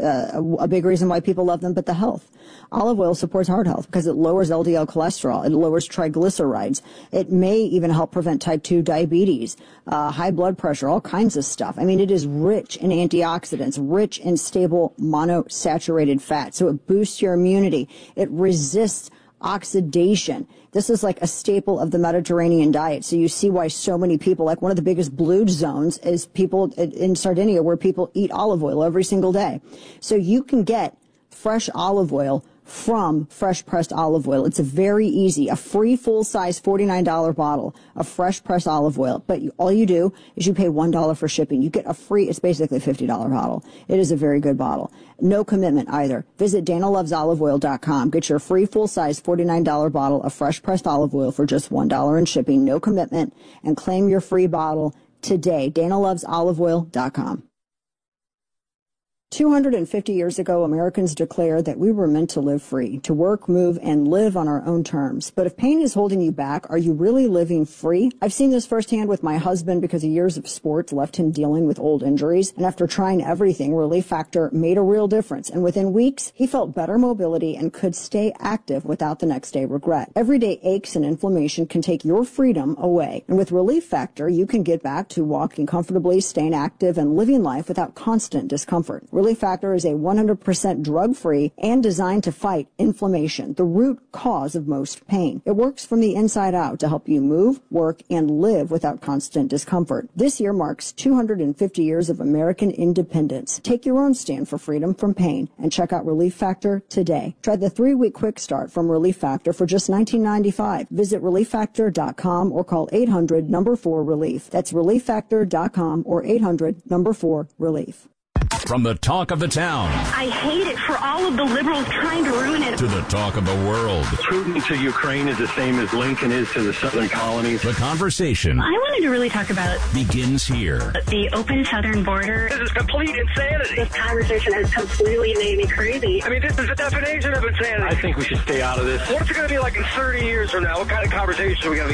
a big reason why people love them, but the health. Olive oil supports heart health because it lowers LDL cholesterol. It lowers triglycerides. It may even help prevent type 2 diabetes, high blood pressure, all kinds of stuff. I mean, it is rich in antioxidants, rich in stable monosaturated fat. So it boosts your immunity. It resists oxidation. This is like a staple of the Mediterranean diet. So you see why so many people, like one of the biggest blue zones is people in Sardinia where people eat olive oil every single day. So you can get fresh olive oil from Fresh Pressed Olive Oil. It's a very easy, a free full-size $49 bottle of fresh pressed olive oil. But all you do is you pay $1 for shipping. You get a free, it's basically a $50 bottle. It is a very good bottle. No commitment either. Visit DanaLovesOliveOil.com. Get your free full-size $49 bottle of fresh pressed olive oil for just $1 in shipping. No commitment. And claim your free bottle today. DanaLovesOliveOil.com. 250 years ago, Americans declared that we were meant to live free, to work, move, and live on our own terms. But if pain is holding you back, are you really living free? I've seen this firsthand with my husband because years of sports left him dealing with old injuries. And after trying everything, Relief Factor made a real difference. And within weeks, he felt better mobility and could stay active without the next day regret. Everyday aches and inflammation can take your freedom away. And with Relief Factor, you can get back to walking comfortably, staying active, and living life without constant discomfort. Relief Factor is a 100% drug-free and designed to fight inflammation, the root cause of most pain. It works from the inside out to help you move, work, and live without constant discomfort. This year marks 250 years of American independence. Take your own stand for freedom from pain and check out Relief Factor today. Try the 3-week quick start from Relief Factor for just $19.95. Visit ReliefFactor.com or call 800-4-RELIEF. That's ReliefFactor.com or 800-4-RELIEF. From the talk of the town. I hate it for all of the liberals trying to ruin it. To the talk of the world. Putin to Ukraine is the same as Lincoln is to the southern colonies. The conversation. I wanted to really talk about begins here. The open southern border. This is complete insanity. This conversation has completely made me crazy. I mean, this is the definition of insanity. I think we should stay out of this. What's it going to be like in 30 years from now? What kind of conversation are we going to be